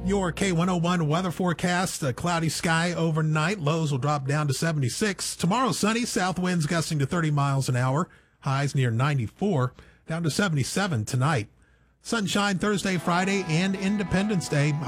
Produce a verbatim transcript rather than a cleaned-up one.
Your K one oh one weather forecast, a cloudy sky overnight. Lows will drop down to seventy-six. Tomorrow, sunny, south winds gusting to thirty miles an hour. Highs near ninety-four, down to seventy-seven tonight. Sunshine Thursday, Friday, and Independence Day.